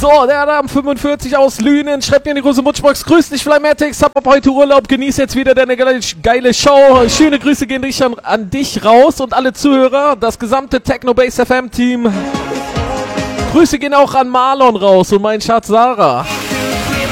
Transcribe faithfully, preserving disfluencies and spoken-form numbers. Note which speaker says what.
Speaker 1: So, der Adam fünfundvierzig aus Lünen schreibt mir in die große Mutschbox. Grüß dich, Flymatics, hab ab heute Urlaub, genieß jetzt wieder deine geile, geile Show. Schöne Grüße gehen an, an dich raus und alle Zuhörer, das gesamte Techno-Base F M-Team. Grüße gehen auch an Marlon raus und meinen Schatz Sarah.